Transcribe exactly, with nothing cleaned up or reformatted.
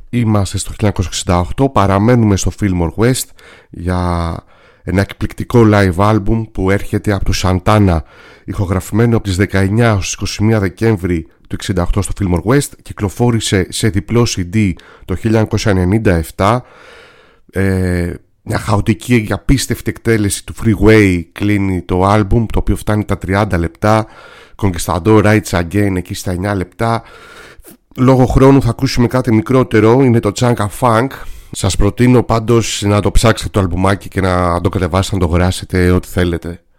Είμαστε στο χίλια εννιακόσια εξήντα οκτώ, παραμένουμε στο Fillmore West για ένα εκπληκτικό live album που έρχεται από το Santana, ηχογραφημένο από τις δεκαεννιά έως είκοσι μία Δεκέμβρη του εξήντα οκτώ στο Fillmore West. Κυκλοφόρησε σε διπλό σι ντι το χίλια εννιακόσια ενενήντα επτά. ε, Μια χαοτική και απίστευτη εκτέλεση του Freeway κλείνει το album, το οποίο φτάνει τα τριάντα λεπτά. Conquistador Rides Again εκεί στα εννιά λεπτά. Λόγω χρόνου θα ακούσουμε κάτι μικρότερο, είναι το Chunka Funk. Σας προτείνω πάντως να το ψάξετε το αλμπουμάκι και να το κατεβάσετε, να το γράσετε ό,τι θέλετε.